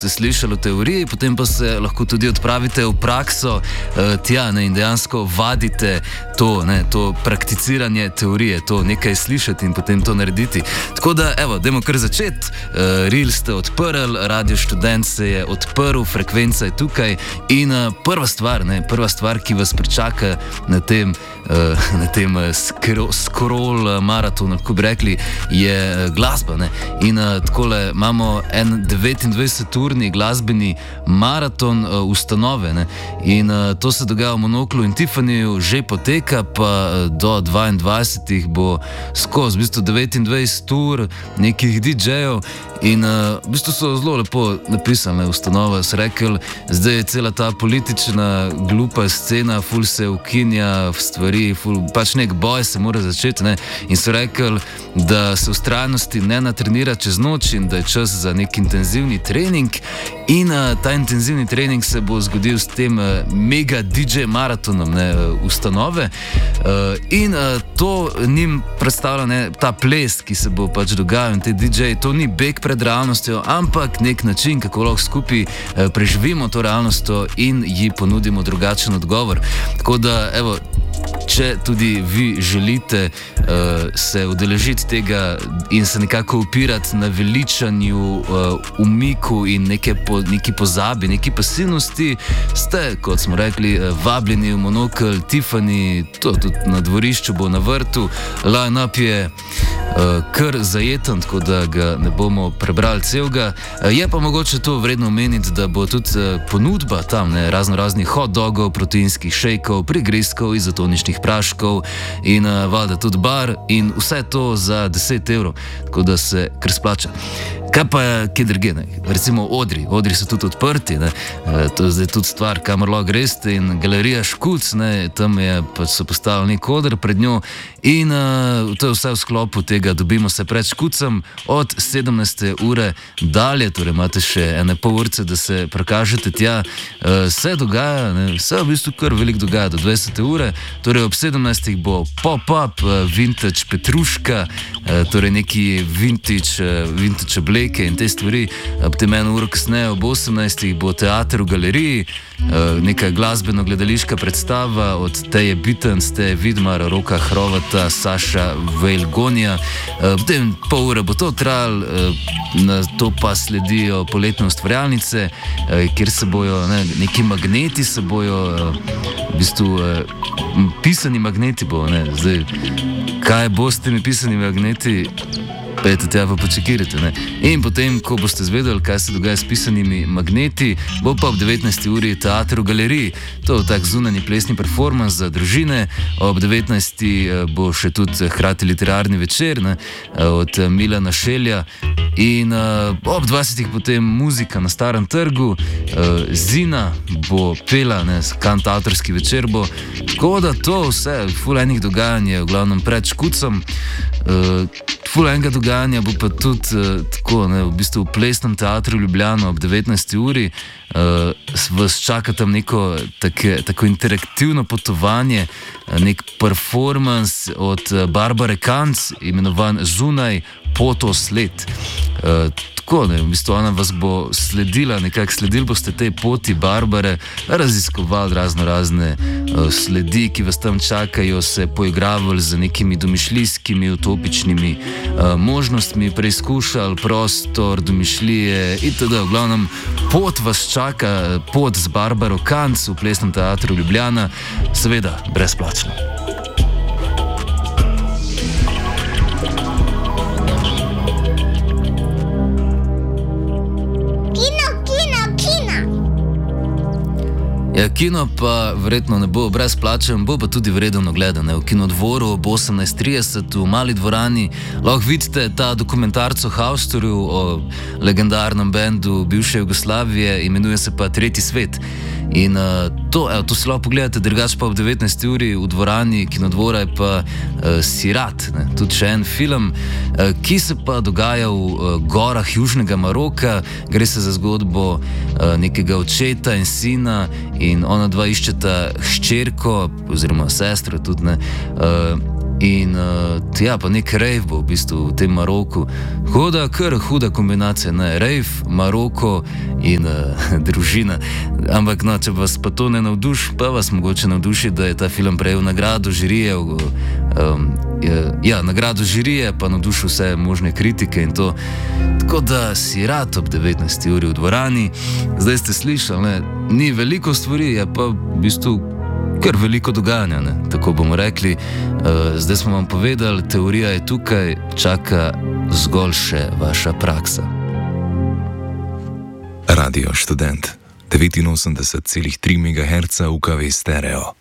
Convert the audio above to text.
ste slišali v teoriji, potem pa se lahko tudi odpravite v prakso tja, ne, in dejansko vadite to, ne, to prakticiranje teorije, to nekaj slišati in potem to narediti. Tako da, evo, dajmo kar začeti. Reel ste odprli, Radio Študent se je odprl, frekvenca je tukaj in prva stvar, ki vas pričaka na tem scroll maratonu, kako bi rekli, je glasba. Ne? In takole imamo en 29-urni glasbeni maraton ustanove. Ne? In to se dogaja v Monoklu in Tiffanyju, že poteka, pa do 22 bo skozi, v bistvu 29 ur nekih DJ-jev. In v bistvu so zelo lepo napisane ustanove, so rekli, zdaj je cela ta politična glupa scena, ful se ukinja v stvari, pač nek boj se mora začeti, ne? In so rekli, da se vztrajnosti ne natrenira čez noč in da je čas za nek intenzivni trening. In ta intenzivni trening se bo zgodil s tem mega DJ maratonom, ne, ustanove. In to njim predstavlja, ne, ta ples, ki se bo pač dogajal, in te DJ, to ni beg pred realnostjo, ampak nek način, kako lahko skupaj preživimo to realnostjo in ji ponudimo drugačen odgovor. Tako da, evo, če tudi vi želite se udeležiti tega in se nekako upirati na veličanju, umiku in neki pozabi, neki pasivnosti, ste, kot smo rekli, vabljeni v Monokl, Tiffany, to tudi na dvorišču bo na vrtu. Line-up je kar zajeten, tako da ga ne bomo prebrali celega. Je pa mogoče to vredno omeniti, da bo tudi ponudba tam, ne, raznih hot dogov, proteinskih šejkov, prigrizkov, izotoničnih praškov in valjda tudi bar in vse to za 10 evrov, tako da se kar splača. Kaj pa je kje drugje, ne? Recimo odri so tudi odprti, ne? To je zdaj tudi stvar, kamor lahko greste, in galerija Škuc, ne? Tam je pač so postavili nek odr pred njo in to je vse v sklopu tega, dobimo se pred Škucem od 17. ure dalje, torej imate še ene pol urce, da se prikažete tja. Se dogaja, ne? Se v bistvu kar veliko dogaja do 20. ure, torej ob 17. bo pop-up, vintage petruška, torej neki vintage obleke in te stvari. Potem eno uro kasneje ob 18. bo teater v galeriji, neka glasbeno-gledališka predstava od Teje Bitens, Teje Vidmar, Roka Hrovata, Saša Vejlgonija. Potem pol ure bo to trajalo, na to pa sledijo poletne ustvarjalnice, kjer se bojo neki magneti, se bojo v bistvu pisani magneti bo, ne, zdaj, kaj bo s temi pisani magneti, pejte tja pa počekirajte, ne. In potem, ko boste zvedeli, kaj se dogaja s pisanimi magneti, bo pa ob 19. uri teater v galeriji. To je tak zunanji plesni performans za družine. Ob 19. bo še tudi hkrati literarni večer, ne, od Milana Šelja. In ob 20. potem muzika na Starem trgu, Zina bo pela, ne, kantavtorski večer bo. Tako da to vse, ful enih dogajanj je v glavnem pred Škucem. Ful enega dogajanja bo pa tudi tako, ne, v bistvu v Plesnem teatru v Ljubljano ob 19. uri. Vas čaka tam neko tako interaktivno potovanje, nek performance od Barbare Kanc, imenovan Zunaj potosled. Tako, ne, v bistvu ona vas bo sledila, nekako sledili boste tej poti Barbare, raziskovali razne sledi, ki vas tam čakajo, se poigravali z nekimi domišljijskimi, utopičnimi možnostmi, preizkušali prostor, domišljije itd. V glavnem, pot vas čaka, pot z Barbaro Kanc v Plesnem teatru Ljubljana, seveda brezplačno. Ja, kino pa verjetno ne bo brezplačen, bo pa tudi vreden ogleda, ne. V Kinodvoru ob 18:30 v mali dvorani lahko vidite ta dokumentarc o Haustorju, o legendarnem bendu bivše Jugoslavije, imenuje se pa Tretji svet. In to se lahko pogledate, drugače pa ob 19. uri v dvorani Kinodvora je pa Sirat, ne, tudi še en film, ki se pa dogaja v gorah Južnega Maroka. Gre se za zgodbo nekega očeta in sina in ona dva iščeta hčerko oziroma sestro tudi, ne. in ja, pa nek rave bo v bistvu v tem Maroku. Kar huda kombinacija, ne, rave, Maroko in družina. Ampak no, če vas pa to ne navduši, pa vas mogoče navduši, da je ta film prejel nagrado žirije, nagrado žirije, pa navdušil vse možne kritike in to. Tako da si rad ob 19. uri v dvorani. Zdaj ste slišali, ne, ni veliko stvari, je pa v bistvu kar veliko dogajanja, ne, tako bomo rekli. Zdaj smo vam povedali, teorija je tukaj, čaka zgolj še vaša praksa. Radio Študent 89,3 MHz UKV stereo.